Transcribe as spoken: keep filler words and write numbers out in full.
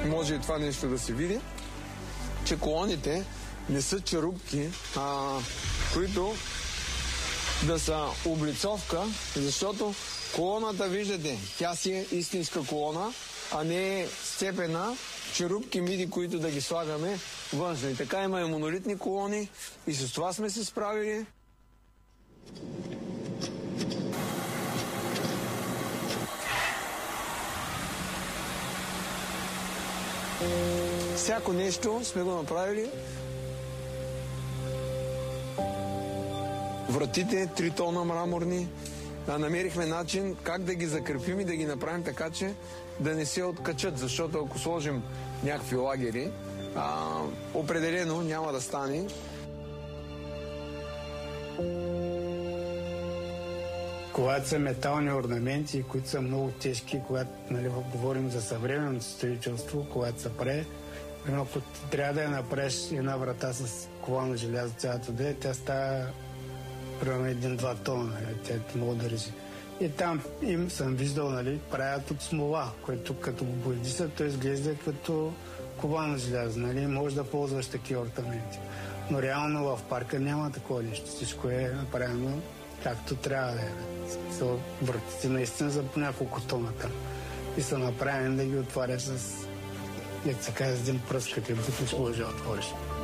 може и това нещо да се види, че колоните не са черупки, а, които да са облицовка, защото колоната, виждате, тя си е истинска колона, а не е сцепена черупки миди, които да ги слагаме външно. И така има и монолитни колони и с това сме се справили. Всяко нещо сме го направили. Вратите, три тона мраморни. А намерихме начин как да ги закрепим и да ги направим така, че да не се откачат, защото ако сложим някакви лагери, а, определено няма да стане. Когато са метални орнаменти, които са много тежки, когато, нали, говорим за съвременното строителство, когато се прави, ако трябва да я направиш една врата с ковано желязо цялата да е, тя става примерно един-два тона, нали, тя много държи. И там им съм виждал, нали, правят от смола, което като го боядисат, то изглежда като ковано желязо, нали, може да ползваш такива орнаменти. Но реално в парка няма такова нещо, всичко е направено както трябва да е. Вратите наистина за по няколко тона там. И са направени да ги отваряш с, как се казва, с един пръст, като им бутиш, може да отвориш.